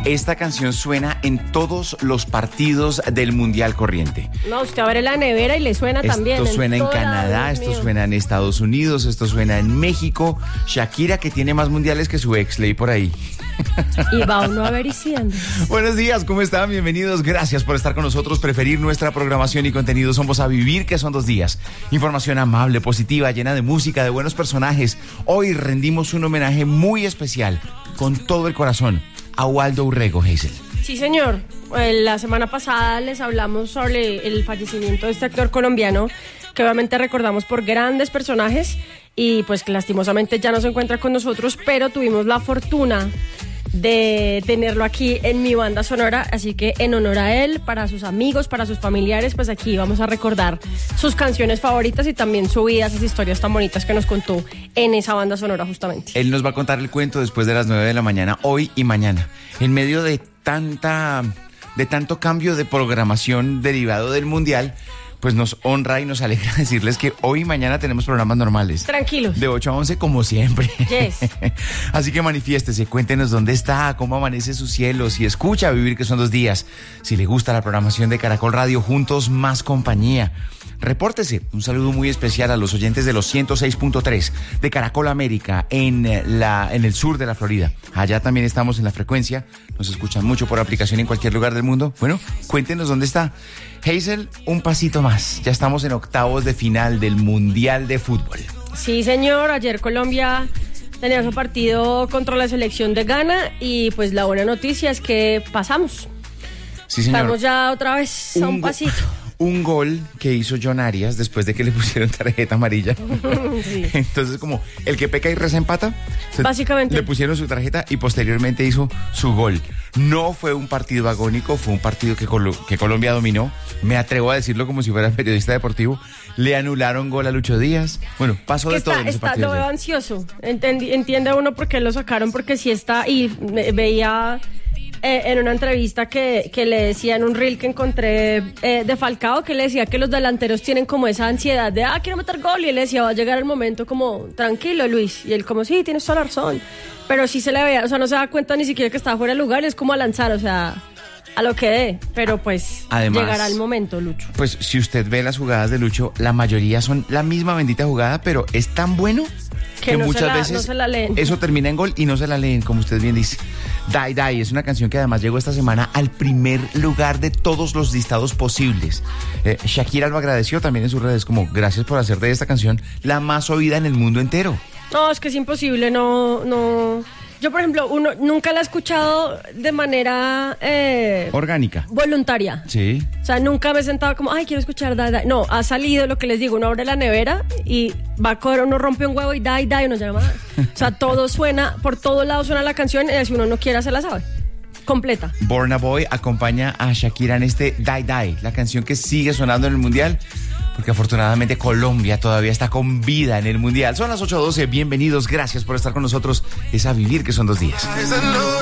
Esta canción suena en todos los partidos del Mundial corriente. No, usted abre la nevera y le suena también. Esto suena en Canadá, esto suena en Estados Unidos, esto suena en México. Shakira, que tiene más mundiales que su ex, leí por ahí. Y va uno avericiando. Buenos días, ¿cómo están? Bienvenidos, gracias por estar con nosotros, preferir nuestra programación y contenido. Somos A Vivir, que son 2 días. Información amable, positiva, llena de música, de buenos personajes. Hoy rendimos un homenaje muy especial, con todo el corazón, a Waldo Urrego, Hazel. Sí, señor. La semana pasada les hablamos sobre el fallecimiento de este actor colombiano, que obviamente recordamos por grandes personajes y pues que lastimosamente ya no se encuentra con nosotros, pero tuvimos la fortuna de tenerlo aquí en mi banda sonora, así que en honor a él, para sus amigos, para sus familiares, pues aquí vamos a recordar sus canciones favoritas y también su vida, esas historias tan bonitas que nos contó en esa banda sonora justamente. Él nos va a contar el cuento después de las 9 de la mañana, hoy y mañana, en medio de tanto cambio de programación derivado del Mundial. Pues nos honra y nos alegra decirles que hoy y mañana tenemos programas normales. Tranquilos. De 8 a 11 como siempre. Yes. Así que manifiéstese, cuéntenos dónde está, cómo amanece su cielo, si escucha A Vivir, que son 2 días, si le gusta la programación de Caracol Radio, juntos más compañía. Repórtese. Un saludo muy especial a los oyentes de los 106.3 de Caracol América en el sur de la Florida. Allá también estamos en la frecuencia. Nos escuchan mucho por aplicación en cualquier lugar del mundo. Bueno, cuéntenos dónde está. Hazel, un pasito más. Ya estamos en octavos de final del Mundial de Fútbol. Sí, señor. Ayer Colombia tenía su partido contra la selección de Ghana y pues la buena noticia es que pasamos. Sí, señor. Estamos ya otra vez a un pasito. Un gol que hizo John Arias después de que le pusieron tarjeta amarilla. Sí. Entonces, como el que peca y reza empata. Básicamente. Le pusieron su tarjeta y posteriormente hizo su gol. No fue un partido agónico, fue un partido que Colombia dominó. Me atrevo a decirlo como si fuera periodista deportivo. Le anularon gol a Lucho Díaz. Bueno, pasó de todo en ese partido. Lo veo ansioso. Entiende uno por qué lo sacaron, porque sí está. Y veía en una entrevista que le decía en un reel que encontré de Falcao, que le decía que los delanteros tienen como esa ansiedad de quiero meter gol, y él le decía va a llegar el momento como tranquilo, Luis, y él como sí, tienes toda la razón, pero sí se le veía, o sea, no se da cuenta ni siquiera que estaba fuera de lugar, es como a lanzar, o sea, a lo que dé, pero pues además, llegará el momento, Lucho. Pues si usted ve las jugadas de Lucho, la mayoría son la misma bendita jugada, pero es tan bueno que no muchas veces no se la leen. Eso termina en gol y no se la leen, como usted bien dice. Die Die es una canción que además llegó esta semana al primer lugar de todos los listados posibles. Shakira lo agradeció también en sus redes, como gracias por hacer de esta canción la más oída en el mundo entero. No, es que es imposible, no. Yo, por ejemplo, nunca la he escuchado de manera orgánica, voluntaria. Sí. O sea, nunca me he sentado como, ay, quiero escuchar Die Die. No, ha salido lo que les digo, uno abre la nevera y va a coger, uno rompe un huevo y Die Die, uno llama. O sea, todo suena, por todos lados suena la canción, y si uno no quiere, se la sabe. Completa. Burna Boy acompaña a Shakira en este Die Die, la canción que sigue sonando en el Mundial, porque afortunadamente Colombia todavía está con vida en el Mundial. Son las 8:12, bienvenidos, gracias por estar con nosotros. Es A Vivir, que son 2 días.